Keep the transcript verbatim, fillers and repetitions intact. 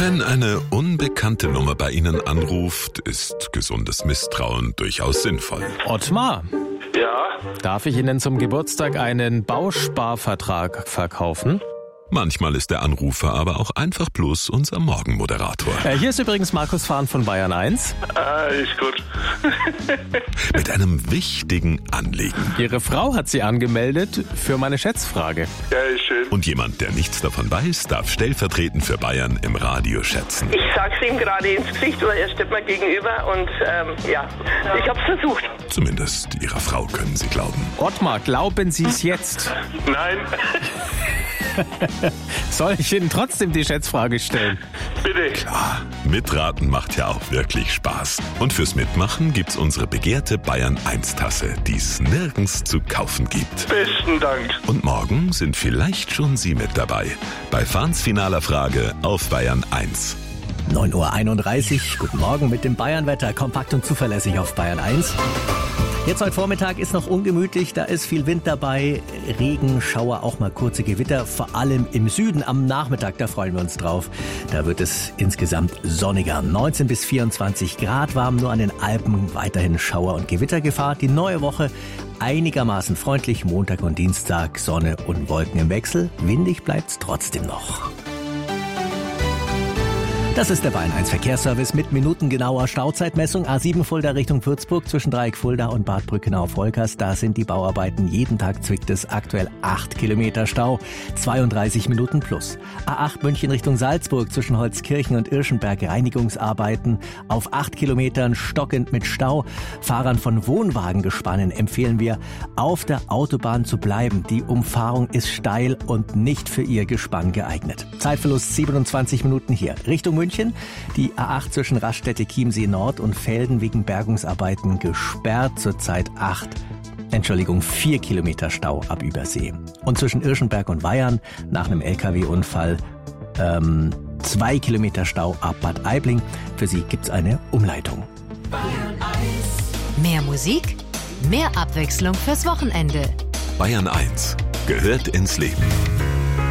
Wenn eine unbekannte Nummer bei Ihnen anruft, ist gesundes Misstrauen durchaus sinnvoll. Ottmar, Ja, darf ich Ihnen zum Geburtstag einen Bausparvertrag verkaufen? Manchmal ist der Anrufer aber auch einfach bloß unser Morgenmoderator. Äh, hier ist übrigens Markus Fahn von Bayern eins. ah, ist gut. Mit einem wichtigen Anliegen. Ihre Frau hat Sie angemeldet für meine Schätzfrage. Ja, ist schön. Und jemand, der nichts davon weiß, darf stellvertretend für Bayern im Radio schätzen. Ich sag's ihm gerade ins Gesicht, weil er steht mir gegenüber und ähm, ja, ich hab's versucht. Zumindest Ihrer Frau können Sie glauben. Ottmar, glauben Sie es jetzt? Nein, Soll ich Ihnen trotzdem die Schätzfrage stellen? bitte. Ah, mitraten macht ja auch wirklich Spaß. Und fürs Mitmachen gibt's unsere begehrte Bayern eins Tasse, die es nirgends zu kaufen gibt. Besten Dank. Und morgen sind vielleicht schon Sie mit dabei. Bei Fahns finaler Frage auf Bayern eins. neun Uhr einunddreißig, guten Morgen mit dem Bayernwetter, kompakt und zuverlässig auf Bayern eins. Jetzt heute Vormittag ist noch ungemütlich, da ist viel Wind dabei, Regen, Schauer, auch mal kurze Gewitter, vor allem im Süden am Nachmittag, da freuen wir uns drauf. Da wird es insgesamt sonniger, neunzehn bis vierundzwanzig Grad warm, nur an den Alpen weiterhin Schauer- und Gewittergefahr. Die neue Woche einigermaßen freundlich, Montag und Dienstag Sonne und Wolken im Wechsel, windig bleibt's trotzdem noch. Das ist der Bayern eins Verkehrsservice mit minutengenauer Stauzeitmessung. A sieben Fulda Richtung Würzburg zwischen Dreieck Fulda und Bad Brückenau-Volkers. Da sind die Bauarbeiten. Jeden Tag zwickt es aktuell acht Kilometer Stau, zweiunddreißig Minuten plus. A acht München Richtung Salzburg zwischen Holzkirchen und Irschenberg Reinigungsarbeiten. Auf acht Kilometern stockend mit Stau. Fahrern von Wohnwagengespannen empfehlen wir, auf der Autobahn zu bleiben. Die Umfahrung ist steil und nicht für ihr Gespann geeignet. Zeitverlust siebenundzwanzig Minuten hier. Richtung München, die A acht zwischen Raststätte Chiemsee Nord und Velden wegen Bergungsarbeiten gesperrt, zurzeit acht, Entschuldigung, vier Kilometer Stau ab Übersee. Und zwischen Irschenberg und Weyarn nach einem L K W-Unfall ähm, zwei Kilometer Stau ab Bad Aibling. Für Sie gibt's eine Umleitung. Mehr Musik, mehr Abwechslung fürs Wochenende. Bayern eins gehört ins Leben.